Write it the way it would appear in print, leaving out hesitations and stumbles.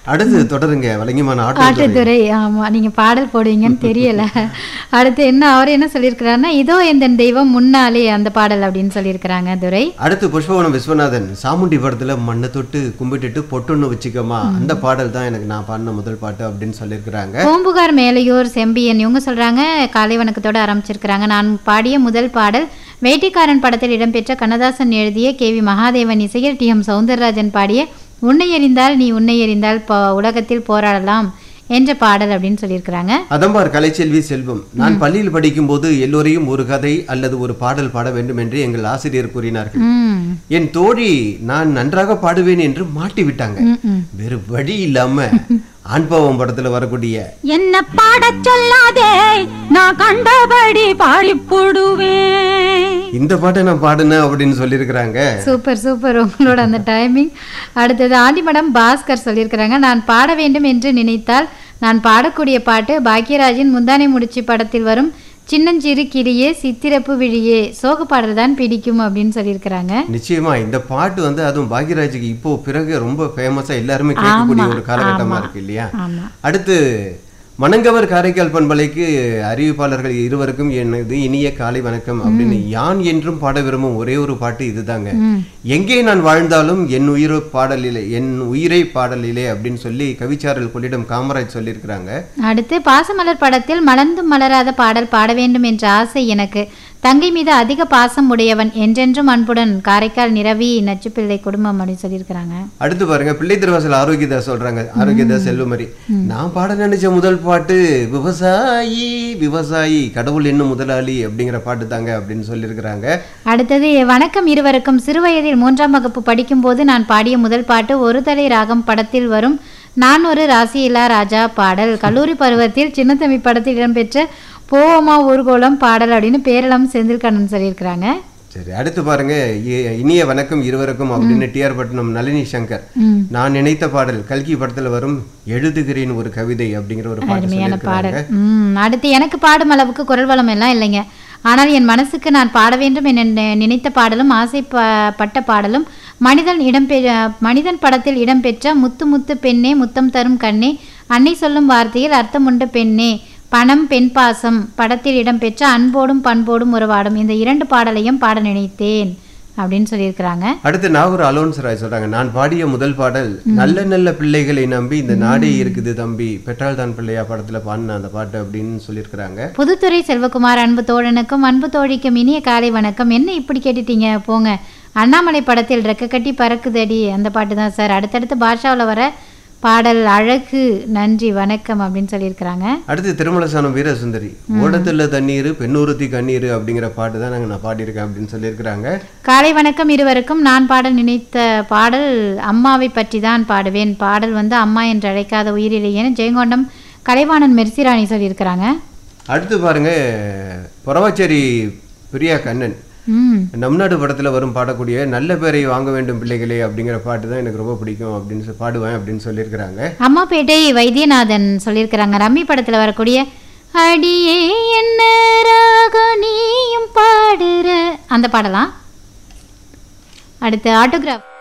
அடுத்து தொடருங்க வழங்கிமான ஆட்டுத்துறை. ஆமா, நீங்க பாடல் போடுவீங்கன்னு தெரியல. அடுத்து அவர் என்ன சொல்லியிருக்கிறாருன்னா, இதோ எந்தன் தெய்வம் முன்னாலே அந்த பாடல் அப்படின்னு சொல்லியிருக்கிறாங்க துரை. அடுத்து புஷ்பவனம் விஸ்வநாதன் சாமுண்டி படத்துல மண்ணை தொட்டு கும்பிட்டுட்டு பொட்டுன்னு வச்சுக்கமா அந்த பாடல் தான் எனக்கு நான் பாடின முதல் பாட்டு அப்படின்னு சொல்லியிருக்கிறாங்க. பூம்புகார் மேலையூர் செம்பியன் இவங்க சொல்றாங்க, காலை வணக்கத்தோடு ஆரம்பிச்சிருக்கிறாங்க. நான் பாடிய முதல் பாடல் வேட்டைக்காரன் படத்தில் இடம்பெற்ற கண்ணதாசன் எழுதிய KV மகாதேவன் இசையில் TM சௌந்தரராஜன் பாடிய உன்னை எறிந்தால் நீ உன்னை எறிந்தால் உலகத்தில் போராடலாம் என்ற பாடல் அப்படின்னு சொல்லியிருக்கிறாங்க. அதம்பார் கலைச்செல்வி செல்வம், நான் பள்ளியில் படிக்கும் போது எல்லோரையும் ஒரு கதை அல்லது ஒரு பாடல் பாட வேண்டும் என்று எங்கள் ஆசிரியர் கூறினார்கள். என் தோழி நான் நன்றாக பாடுவேன் என்று மாட்டி விட்டாங்க. வேறு வழி இல்லாம ஆண்பாவம் படத்துல வரக்கூடிய என்ன பாட சொல்லாதே நான் கண்டபடி பாடி போடுவேன் இந்த பாட்டை நான் பாடுனேன் அப்படின்னு சொல்லியிருக்கிறாங்க. சூப்பர் சூப்பர் உங்களோட அந்த டைமிங். அடுத்தது ஆண்டிமடம் பாஸ்கர் சொல்லியிருக்கிறாங்க, நான் பாட வேண்டும் என்று நினைத்தால் நான் பாடக்கூடிய பாட்டு பாக்யராஜின் முந்தானை முடிச்சு படத்தில் வரும் சின்னஞ்சிறு கிளியே சித்திரப்பு விழியே சோக பாடல் தான் பிடிக்கும் அப்படின்னு சொல்லியிருக்கிறாங்க. நிச்சயமா இந்த பாட்டு அதுவும் பாக்யராஜுக்கு இப்போ பிறகு ரொம்ப ஃபேமஸா எல்லாருமே கேட்கக்கூடிய ஒரு காலகட்டமா இருக்கு இல்லையா. அடுத்து மணங்கவர் காரைக்கால் பண்பலைக்கு அறிவிப்பாளர்கள் இருவருக்கும் எனது இனிய காலை வணக்கம் அப்படின்னு யான் என்றும் பாட விரும்பும் ஒரே ஒரு பாட்டு இதுதாங்க. எங்கே நான் வாழ்ந்தாலும் என் உயிரை பாடலிலே அப்படின்னு சொல்லி கவிச்சாரல் கொள்ளிடம் காமராஜ் சொல்லியிருக்கிறாங்க. அடுத்து பாசமலர் படத்தில் மலர்ந்தும் மலராத பாடல் பாட வேண்டும் என்ற ஆசை எனக்கு, தங்கை மீது அதிக பாசம் உடையவன், என்றென்றும் அன்புடன், காரைக்கால் நிரவி நச்சுப்பிள்ளை குடும்பம் அப்படின்னு சொல்லியிருக்கிறாங்க. அடுத்து பாருங்க பிள்ளை திருவாசல் ஆரோக்கியதாஸ் சொல்றாங்க, ஆரோக்கியதாஸ் செல்வமரி, நான் பாட நினைச்ச முதல் பாட்டு விவசாயி விவசாயி கடவுள் என்னும் முதலாளி அப்படிங்கிற பாட்டு தாங்க அப்படின்னு சொல்லியிருக்கிறாங்க. அடுத்தது வணக்கம் இருவருக்கும், சிறுவயதில் 3ஆம் வகுப்பு படிக்கும் போது நான் பாடிய முதல் பாட்டு ஒரு தலை ராகம் படத்தில் வரும் நான் ஒரு ராசியில்லா ராஜா பாடல். கல்லூரி பருவத்தில் சின்னத்தம்பி படத்தில் இடம்பெற்ற போவமா ஊர்கோலம் பாடல் அப்படின்னு பேரளம் செந்தில்கண்ணன் சொல்லியிருக்கிறாங்க. சரி, அடுத்து பாருங்க இனிய வணக்கம் இருவருக்கும் அப்படின்னு TR பட்டணம் நளினி சங்கர், நான் நினைத்த பாடல் கல்கி படத்துல வரும் எழுதுகிறேன் ஒரு கவிதை அப்படிங்கிற ஒரு பாடல். அடுத்து எனக்கு பாடும் அளவுக்கு குரல் வளம் எல்லாம் இல்லைங்க, ஆனால் என் மனசுக்கு நான் பாட வேண்டும் என நினைத்த பாடலும் ஆசைப்பட்ட பாடலும் மனிதன் படத்தில் இடம்பெற்ற முத்து முத்து பெண்ணே முத்தம் தரும் கண்ணே அன்னை சொல்லும் வார்த்தையில் அர்த்தமுண்ட பெண்ணே பணம் பெண் பாசம் படத்தில் இடம்பெற்ற அன்போடும் பண்போடும் உறவாடும் இந்த 2 பாடலையும் பாட நினைத்தேன் அப்படின்னு சொல்லியிருக்கிறாங்க. அடுத்து நாகூர் அலோன்ஸ் ராய் சொல்றாங்க, நான் பாடிய முதல் பாடல் நல்ல நல்ல பிள்ளைகளை நம்பி இந்த நாடே இருக்குது தம்பி பெற்றால் தான் பிள்ளையா படத்துல பாடின அந்த பாட்டு அப்படின்னு சொல்லியிருக்கிறாங்க. புதுத்துறை செல்வகுமார், அன்பு தோழனுக்கும் அன்பு தோழிக்கும் இனிய காலை வணக்கம். என்ன இப்படி கேட்டுட்டீங்க போங்க, அண்ணாமலை படத்தில் ரெக்க கட்டி பறக்குதடி அந்த பாட்டு தான் சார். அடுத்தடுத்து பாஷாவில் வர பாடல் அழகு, நன்றி வணக்கம் அப்படின்னு சொல்லியிருக்கிறாங்க. அடுத்து திருமலசானம் வீரசுந்தரி, ஓடத்துல தண்ணீர் பெண்ணூருத்தி கண்ணீர் அப்படிங்கிற பாட்டு தான் நான் பாடியிருக்கேன் அப்படின்னு சொல்லியிருக்கிறாங்க. காலை வணக்கம் இருவருக்கும், நான் பாட நினைத்த பாடல் அம்மாவை பற்றி தான் பாடுவேன். பாடல் அம்மா என்று அழைக்காத உயிரிலேயேன்னு ஜெயங்கொண்டம் கலைவாணன் மெர்சிராணி சொல்லியிருக்கிறாங்க. அடுத்து பாருங்க பொறவாச்சேரி பிரியா கண்ணன், நம் நாடு படத்துல வரும் பாடக்கூடிய நல்ல பேரை வாங்க வேண்டும் பிள்ளைகளே அப்படிங்கிற பாட்டு தான் எனக்கு ரொம்ப பிடிக்கும் அப்படின்னு பாடுவேன் அப்படின்னு சொல்லியிருக்கிறாங்க. அம்மாப்பேட்டை வைத்தியநாதன் சொல்லியிருக்கிறாங்க, ரம்மி படத்துல வரக்கூடிய அடியே என்ன ராகம் நீயும் பாடுற அந்த பாடலாம். அடுத்து ஆட்டோகிராஃப்